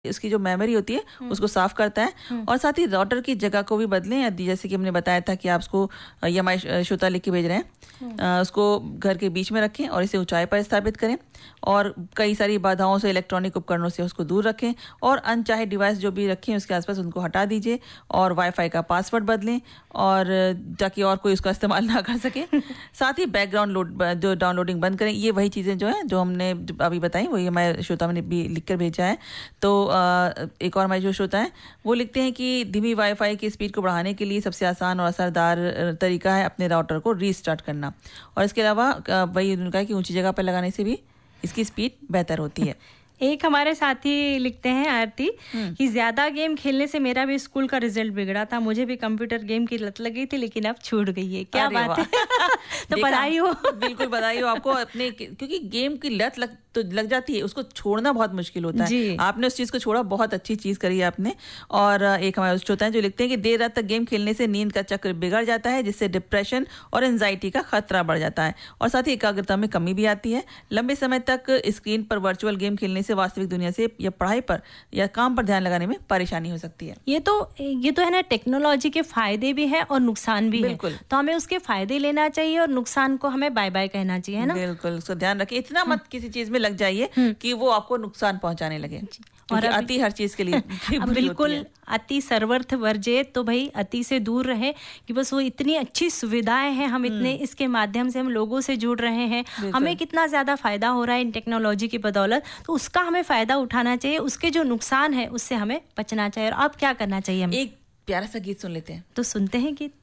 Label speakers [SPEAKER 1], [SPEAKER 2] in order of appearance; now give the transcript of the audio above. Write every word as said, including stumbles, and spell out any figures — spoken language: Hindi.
[SPEAKER 1] इसकी जो मेमोरी होती है उसको साफ करता है। और साथ ही राउटर की जगह को भी बदलें। जैसे कि हमने बताया था कि आप उसको ये हमारे श्रोता लिख के भेज रहे हैं, आ, उसको घर के बीच में रखें और इसे ऊंचाई पर स्थापित करें और कई सारी बाधाओं से, इलेक्ट्रॉनिक उपकरणों से उसको दूर रखें और अनचाहे डिवाइस जो भी रखें उसके आसपास उनको हटा दीजिए और वाईफाई का पासवर्ड बदलें और ताकि और कोई उसका इस्तेमाल ना कर सके। साथ ही बैकग्राउंड लोड जो डाउनलोडिंग बंद करें। ये वही चीज़ें जो है जो हमने अभी बताई वही हमारे श्रोता ने भी लिख कर भेजा है। तो एक और हमारे जो श्रोता हैं वो लिखते हैं कि धीमी वाईफाई की स्पीड को बढ़ाने के लिए सबसे आसान और असरदार तरीका है अपने राउटर को रीस्टार्ट करना। और इसके अलावा वही उन्होंने कहा कि ऊंची जगह पर लगाने से भी इसकी स्पीड बेहतर होती है।
[SPEAKER 2] एक हमारे साथी लिखते हैं आरती कि ज्यादा गेम खेलने से मेरा भी स्कूल का रिजल्ट बिगड़ा था, मुझे भी कंप्यूटर गेम की लत लगी थी लेकिन अब छूट गई है। क्या बात है। तो बधाई हो। बिल्कुल
[SPEAKER 1] बधाई हो आपको अपने, क्योंकि गेम की लत लग तो लग जाती है, उसको छोड़ना बहुत मुश्किल होता है। आपने उस चीज को छोड़ा, बहुत अच्छी चीज करी है आपने। और एक हमारे श्रोता हैं जो लिखते हैं कि देर रात तक गेम खेलने से नींद का चक्र बिगड़ जाता है जिससे डिप्रेशन और एंजाइटी का खतरा बढ़ जाता है और साथ ही एकाग्रता में कमी भी आती है। लंबे समय तक स्क्रीन पर वर्चुअल गेम खेलने से वास्तविक दुनिया से या पढ़ाई पर या काम पर ध्यान लगाने में परेशानी हो सकती है।
[SPEAKER 2] ये तो ये तो है ना, टेक्नोलॉजी के फायदे भी है और नुकसान भी है, तो हमें उसके फायदे लेना चाहिए और नुकसान को हमें बाय बाय कहना चाहिए, है ना।
[SPEAKER 1] बिल्कुल, उसको ध्यान रखिए, इतना मत किसी चीज में लग जाइए कि वो आपको नुकसान पहुंचाने लगे। और अति हर चीज के लिए
[SPEAKER 2] बिल्कुल अति सर्वर्थ वर्जे, तो भाई अति से दूर रहे कि बस वो इतनी अच्छी सुविधाएं हैं, हम इतने इसके माध्यम से हम लोगों से जुड़ रहे हैं, हमें कितना ज्यादा फायदा हो रहा है इन टेक्नोलॉजी की बदौलत, तो उसका हमें फायदा उठाना चाहिए, उसके जो नुकसान है उससे हमें बचना चाहिए। और अब क्या करना चाहिए हमें?
[SPEAKER 1] एक प्यारा सा गीत सुन लेते हैं।
[SPEAKER 2] तो सुनते हैं गीत।